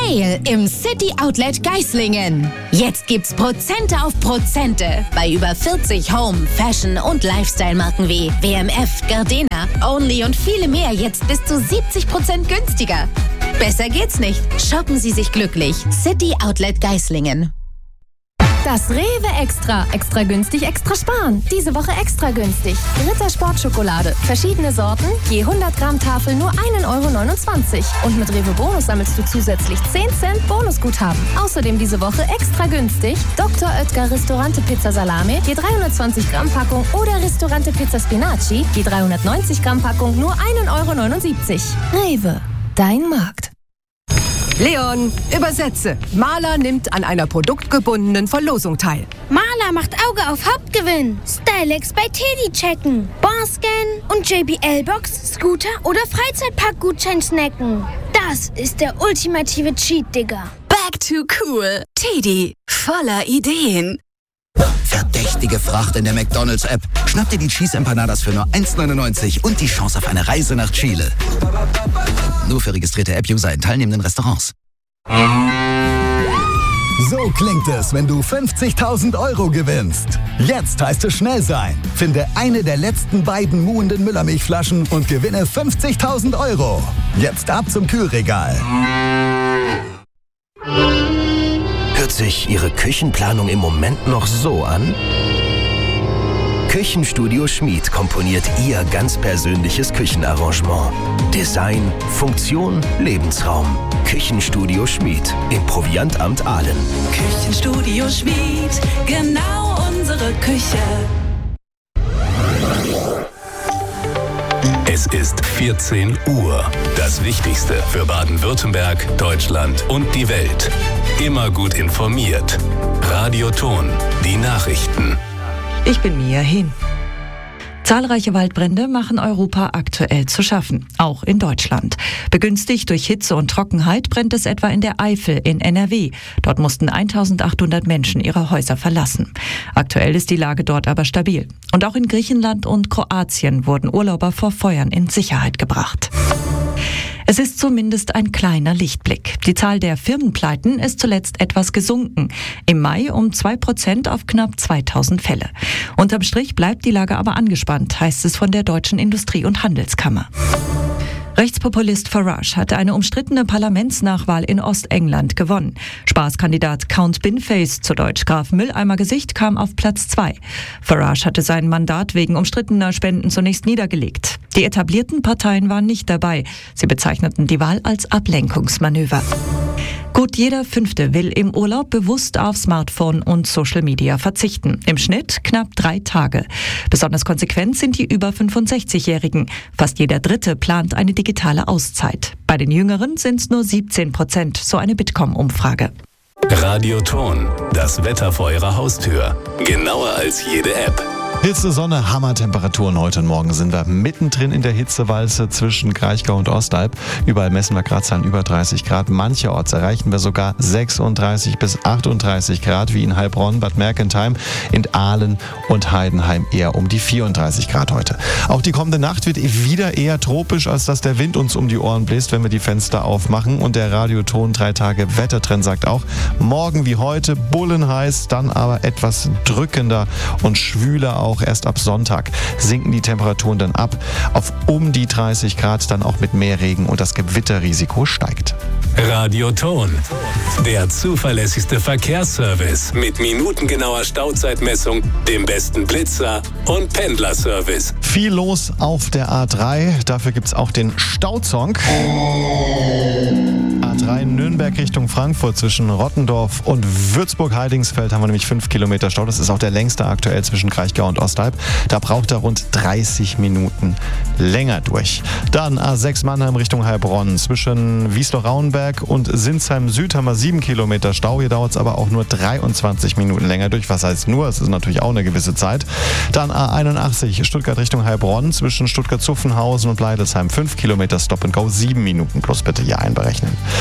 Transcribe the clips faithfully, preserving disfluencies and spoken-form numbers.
Sale im City Outlet Geislingen. Jetzt gibt's Prozente auf Prozente bei über vierzig Home-, Fashion- und Lifestyle-Marken wie W M F, Gardena, Only und viele mehr jetzt bis zu siebzig Prozent günstiger. Besser geht's nicht. Shoppen Sie sich glücklich. City Outlet Geislingen. Das Rewe Extra. Extra günstig, extra sparen. Diese Woche extra günstig. Ritter Sportschokolade. Verschiedene Sorten. Je hundert Gramm Tafel nur ein Euro neunundzwanzig. Und mit Rewe Bonus sammelst du zusätzlich zehn Cent Bonusguthaben. Außerdem diese Woche extra günstig. Doktor Oetker Ristorante Pizza Salame. Je dreihundertzwanzig Gramm Packung. Oder Ristorante Pizza Spinaci. Je dreihundertneunzig Gramm Packung nur ein Euro neunundsiebzig. Rewe. Dein Markt. Leon, übersetze. Maler nimmt an einer produktgebundenen Verlosung teil. Maler macht Auge auf Hauptgewinn. Stylex bei Teddy checken. Barscan und J B L-Box, Scooter oder Freizeitparkgutschein snacken. Das ist der ultimative Cheat, Digga. Back to cool. Teddy, voller Ideen. Verdächtige Fracht in der McDonald's-App. Schnapp dir die Cheese Empanadas für nur eins neunundneunzig und die Chance auf eine Reise nach Chile. Nur für registrierte App-User in teilnehmenden Restaurants. So klingt es, wenn du fünfzigtausend Euro gewinnst. Jetzt heißt es schnell sein. Finde eine der letzten beiden muhenden Müllermilchflaschen und gewinne fünfzigtausend Euro. Jetzt ab zum Kühlregal. Hört sich Ihre Küchenplanung im Moment noch so an? Küchenstudio Schmid komponiert Ihr ganz persönliches Küchenarrangement. Design, Funktion, Lebensraum. Küchenstudio Schmid im Proviantamt Aalen. Küchenstudio Schmid, genau unsere Küche. Es ist vierzehn Uhr. Das Wichtigste für Baden-Württemberg, Deutschland und die Welt. Immer gut informiert. Radio Ton, die Nachrichten. Ich bin Mia Hin. Zahlreiche Waldbrände machen Europa aktuell zu schaffen, auch in Deutschland. Begünstigt durch Hitze und Trockenheit brennt es etwa in der Eifel in N R W. Dort mussten eintausendachthundert Menschen ihre Häuser verlassen. Aktuell ist die Lage dort aber stabil. Und auch in Griechenland und Kroatien wurden Urlauber vor Feuern in Sicherheit gebracht. Es ist zumindest ein kleiner Lichtblick. Die Zahl der Firmenpleiten ist zuletzt etwas gesunken. Im Mai um zwei Prozent auf knapp zweitausend Fälle. Unterm Strich bleibt die Lage aber angespannt, heißt es von der Deutschen Industrie- und Handelskammer. Rechtspopulist Farage hatte eine umstrittene Parlamentsnachwahl in Ostengland gewonnen. Spaßkandidat Count Binface, zu Deutsch Graf Mülleimer-Gesicht, kam auf Platz zwei. Farage hatte sein Mandat wegen umstrittener Spenden zunächst niedergelegt. Die etablierten Parteien waren nicht dabei. Sie bezeichneten die Wahl als Ablenkungsmanöver. Gut jeder Fünfte will im Urlaub bewusst auf Smartphone und Social Media verzichten. Im Schnitt knapp drei Tage. Besonders konsequent sind die über fünfundsechzigjährigen. Fast jeder Dritte plant eine digitale Auszeit. Bei den Jüngeren sind es nur siebzehn Prozent, so eine Bitkom-Umfrage. Radio Ton, das Wetter vor Ihrer Haustür. Genauer als jede App. Hitze, Sonne, Hammertemperaturen. Heute und morgen sind wir mittendrin in der Hitzewalze zwischen Kraichgau und Ostalb. Überall messen wir Gradzahlen über dreißig Grad. Mancherorts erreichen wir sogar sechsunddreißig bis achtunddreißig Grad, wie in Heilbronn, Bad Mergentheim, in Aalen und Heidenheim eher um die vierunddreißig Grad heute. Auch die kommende Nacht wird wieder eher tropisch, als dass der Wind uns um die Ohren bläst, wenn wir die Fenster aufmachen. Und der Radioton drei Tage Wettertrend sagt auch, morgen wie heute bullenheiß, dann aber etwas drückender und schwüler auch. Erst ab Sonntag sinken die Temperaturen dann ab auf um die dreißig Grad, dann auch mit mehr Regen und das Gewitterrisiko steigt. Radio Ton, der zuverlässigste Verkehrsservice mit minutengenauer Stauzeitmessung, dem besten Blitzer und Pendlerservice. Viel los auf der A drei, dafür gibt es auch den Stausong. A drei Nürnberg Richtung Frankfurt zwischen Rottendorf und Würzburg-Heidingsfeld haben wir nämlich fünf Kilometer Stau. Das ist auch der längste aktuell zwischen Kraichgau und Ostalb. Da braucht er rund dreißig Minuten länger durch. Dann A sechs Mannheim Richtung Heilbronn. Zwischen Wiesloch-Rauenberg und Sinsheim Süd haben wir sieben Kilometer Stau. Hier dauert es aber auch nur dreiundzwanzig Minuten länger durch. Was heißt nur? Es ist natürlich auch eine gewisse Zeit. Dann A einundachtzig Stuttgart Richtung Heilbronn. Zwischen Stuttgart-Zuffenhausen und Bleidelsheim fünf Kilometer Stop and Go. sieben Minuten plus bitte hier einberechnen. Dann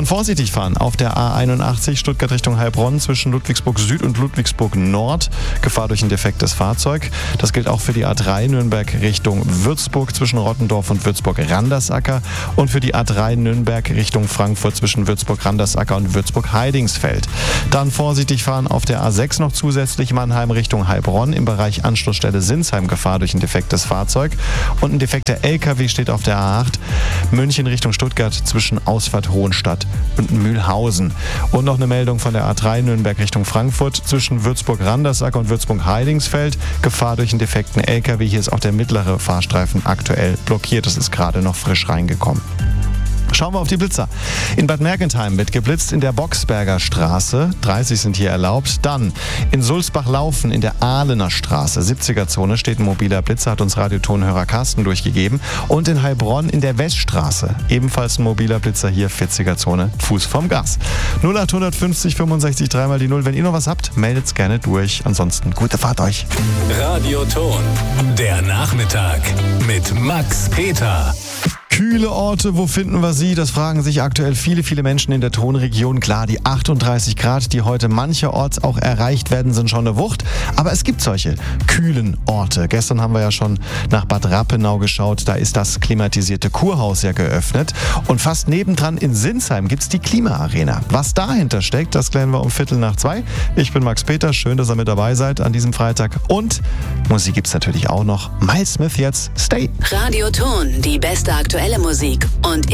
Dann vorsichtig fahren auf der A einundachtzig Stuttgart Richtung Heilbronn zwischen Ludwigsburg Süd und Ludwigsburg Nord. Gefahr durch ein defektes Fahrzeug. Das gilt auch für die A drei Nürnberg Richtung Würzburg zwischen Rottendorf und Würzburg-Randersacker und für die A drei Nürnberg Richtung Frankfurt zwischen Würzburg-Randersacker und Würzburg-Heidingsfeld. Dann vorsichtig fahren auf der A sechs noch zusätzlich Mannheim Richtung Heilbronn im Bereich Anschlussstelle Sinsheim. Gefahr durch ein defektes Fahrzeug. Und ein defekter L K W steht auf der A acht München Richtung Stuttgart zwischen Ausfahrt Hohenstadt und Mühlhausen. Und noch eine Meldung von der A drei Nürnberg Richtung Frankfurt zwischen Würzburg-Randersacker und Würzburg-Heidingsfeld. Gefahr durch einen defekten L K W. Hier ist auch der mittlere Fahrstreifen aktuell blockiert. Das ist gerade noch frisch reingekommen. Schauen wir auf die Blitzer. In Bad Mergentheim wird geblitzt in der Boxberger Straße. dreißig sind hier erlaubt. Dann in Sulzbach-Laufen in der Ahlener Straße. siebziger-Zone steht ein mobiler Blitzer, hat uns Radiotonhörer Carsten durchgegeben. Und in Heilbronn in der Weststraße. Ebenfalls ein mobiler Blitzer hier, vierziger-Zone, Fuß vom Gas. null acht fünfzig fünfundsechzig dreimal die null. Wenn ihr noch was habt, meldet's gerne durch. Ansonsten gute Fahrt euch. Radioton, der Nachmittag mit Max Peter. Kühle Orte, wo finden wir sie? Das fragen sich aktuell viele, viele Menschen in der Tonregion. Klar, die achtunddreißig Grad, die heute mancherorts auch erreicht werden, sind schon eine Wucht. Aber es gibt solche kühlen Orte. Gestern haben wir ja schon nach Bad Rappenau geschaut. Da ist das klimatisierte Kurhaus ja geöffnet. Und fast nebendran in Sinsheim gibt's die Klimaarena. Was dahinter steckt, das klären wir um Viertel nach zwei. Ich bin Max Peter. Schön, dass ihr mit dabei seid an diesem Freitag. Und Musik gibt's natürlich auch noch. Miles Smith jetzt. Stay. Radioton, die beste aktuelle Musik und